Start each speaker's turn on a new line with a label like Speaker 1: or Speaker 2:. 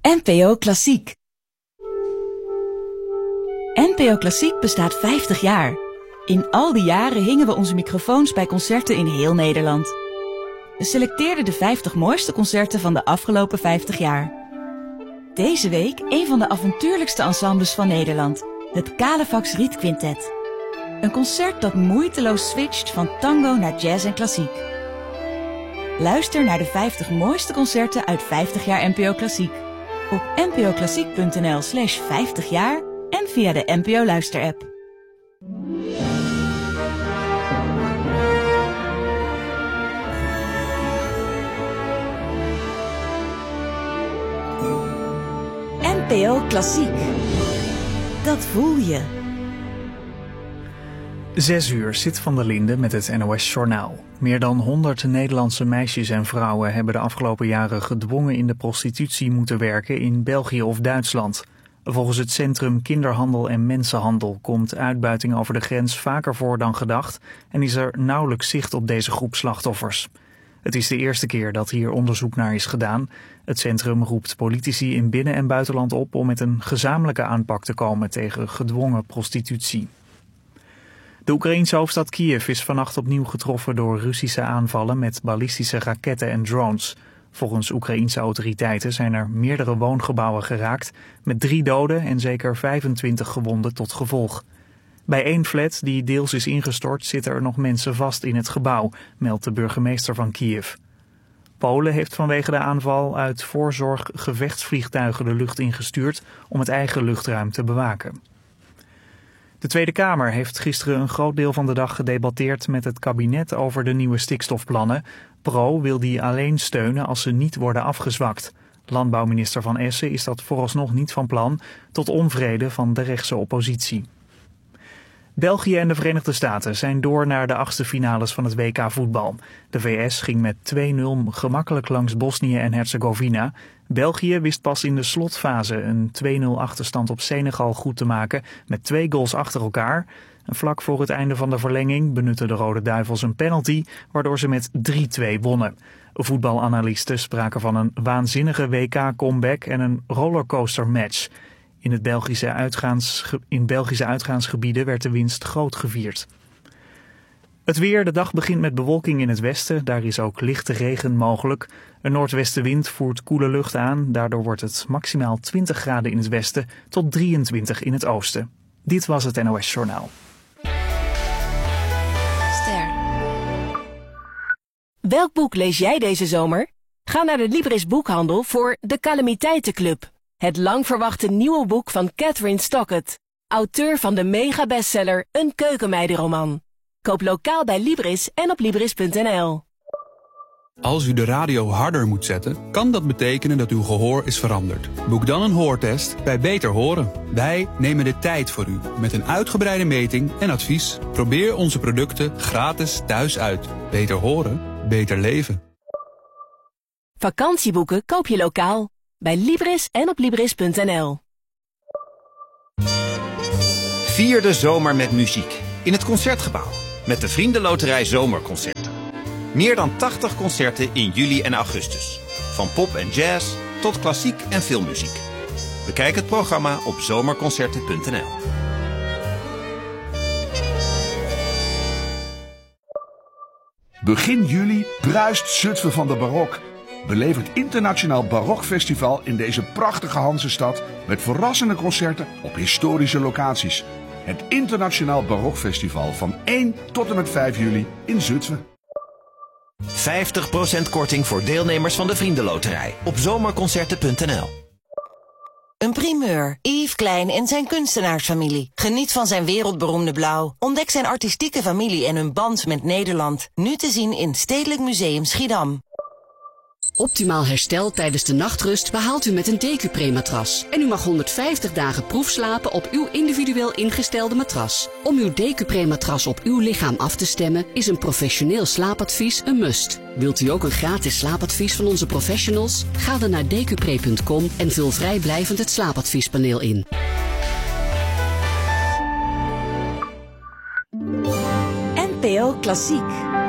Speaker 1: NPO Klassiek. NPO Klassiek bestaat 50 jaar. In al die jaren hingen we onze microfoons bij concerten in heel Nederland. We selecteerden de 50 mooiste concerten van de afgelopen 50 jaar. Deze week een van de avontuurlijkste ensembles van Nederland, het Kalefax Riet Quintet. Een concert dat moeiteloos switcht van tango naar jazz en klassiek. Luister naar de 50 mooiste concerten uit 50 jaar NPO Klassiek. Op npoklassiek.nl/50 jaar en via de NPO Luister-app. NPO Klassiek. Dat voel je.
Speaker 2: 6 uur, Sit van der Linden met het NOS-journaal. Meer dan 100 Nederlandse meisjes en vrouwen hebben de afgelopen jaren gedwongen in de prostitutie moeten werken in België of Duitsland. Volgens het Centrum Kinderhandel en Mensenhandel komt uitbuiting over de grens vaker voor dan gedacht en is er nauwelijks zicht op deze groep slachtoffers. Het is de eerste keer dat hier onderzoek naar is gedaan. Het centrum roept politici in binnen- en buitenland op om met een gezamenlijke aanpak te komen tegen gedwongen prostitutie. De Oekraïense hoofdstad Kiev is vannacht opnieuw getroffen door Russische aanvallen met ballistische raketten en drones. Volgens Oekraïense autoriteiten zijn er meerdere woongebouwen geraakt met 3 doden en zeker 25 gewonden tot gevolg. Bij 1 flat die deels is ingestort zitten er nog mensen vast in het gebouw, meldt de burgemeester van Kiev. Polen heeft vanwege de aanval uit voorzorg gevechtsvliegtuigen de lucht ingestuurd om het eigen luchtruim te bewaken. De Tweede Kamer heeft gisteren een groot deel van de dag gedebatteerd met het kabinet over de nieuwe stikstofplannen. Pro wil die alleen steunen als ze niet worden afgezwakt. Landbouwminister Van Essen is dat vooralsnog niet van plan, tot onvrede van de rechtse oppositie. België en de Verenigde Staten zijn door naar de 8e finales van het WK voetbal. De VS ging met 2-0 gemakkelijk langs Bosnië en Herzegovina. België wist pas in de slotfase een 2-0 achterstand op Senegal goed te maken met 2 goals achter elkaar. En vlak voor het einde van de verlenging benutten de Rode Duivels een penalty, waardoor ze met 3-2 wonnen. Voetbalanalisten spraken van een waanzinnige WK-comeback en een rollercoaster-match. In Belgische uitgaansgebieden werd de winst groot gevierd. Het weer, de dag begint met bewolking in het westen. Daar is ook lichte regen mogelijk. Een noordwestenwind voert koele lucht aan. Daardoor wordt het maximaal 20 graden in het westen tot 23 in het oosten. Dit was het NOS Journaal.
Speaker 1: Ster. Welk boek lees jij deze zomer? Ga naar de Libris boekhandel voor De Calamiteitenclub. Het lang verwachte nieuwe boek van Catherine Stockett, auteur van de mega-bestseller Een keukenmeidenroman. Koop lokaal bij Libris en op Libris.nl.
Speaker 3: Als u de radio harder moet zetten, kan dat betekenen dat uw gehoor is veranderd. Boek dan een hoortest bij Beter Horen. Wij nemen de tijd voor u met een uitgebreide meting en advies. Probeer onze producten gratis thuis uit. Beter horen, beter leven.
Speaker 1: Vakantieboeken koop je lokaal bij Libris en op Libris.nl.
Speaker 4: Vier de zomer met muziek in het Concertgebouw met de Vriendenloterij Zomerconcerten. Meer dan 80 concerten in juli en augustus. Van pop en jazz tot klassiek en filmmuziek. Bekijk het programma op zomerconcerten.nl.
Speaker 5: Begin juli bruist Zutphen van de barok. Beleef het Internationaal Barokfestival in deze prachtige Hansestad met verrassende concerten op historische locaties. Het Internationaal Barokfestival van 1 tot en met 5 juli in Zutphen.
Speaker 4: 50% korting voor deelnemers van de Vriendenloterij op zomerconcerten.nl.
Speaker 6: Een primeur. Yves Klein en zijn kunstenaarsfamilie. Geniet van zijn wereldberoemde blauw. Ontdek zijn artistieke familie en hun band met Nederland. Nu te zien in Stedelijk Museum Schiedam.
Speaker 7: Optimaal herstel tijdens de nachtrust behaalt u met een DQ-Pre-matras. En u mag 150 dagen proefslapen op uw individueel ingestelde matras. Om uw DQ-Pre-matras op uw lichaam af te stemmen is een professioneel slaapadvies een must. Wilt u ook een gratis slaapadvies van onze professionals? Ga dan naar dqpre.com en vul vrijblijvend het slaapadviespaneel in.
Speaker 1: NPO Klassiek.